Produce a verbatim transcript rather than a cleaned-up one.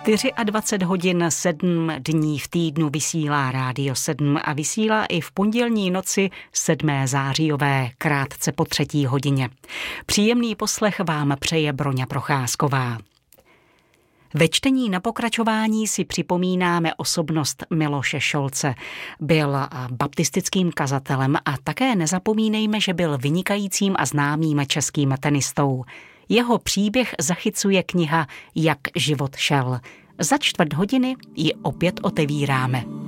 dvacet čtyři hodin sedm dní v týdnu vysílá Rádio sedm a vysílá i v pondělní noci sedmého zářijové, krátce po třetí hodině. Příjemný poslech vám přeje Broňa Procházková. Ve čtení na pokračování si připomínáme osobnost Miloše Šolce. Byl baptistickým kazatelem a také nezapomínejme, že byl vynikajícím a známým českým tenistou. Jeho příběh zachycuje kniha Jak život šel. Za čtvrt hodiny ji opět otevíráme.